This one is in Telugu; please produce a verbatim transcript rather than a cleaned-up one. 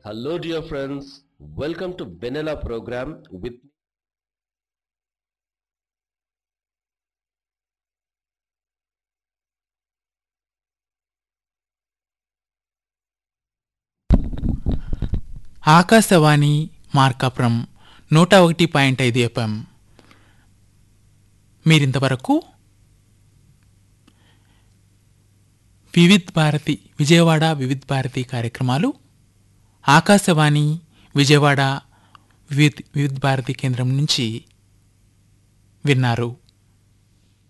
Hello, dear friends. Welcome to Benella program with Akashvani Markapuram నూట ఒకటి పాయింట్ ఐదు ఎఫ్ఎం. మీరింతవరకు వివిధ్ భారతి విజయవాడ వివిధ్ భారతి కార్యక్రమాలు ఆకాశవాణి విజయవాడ వివిధ్ వివిధ్ భారతి కేంద్రం నుంచి విన్నారు.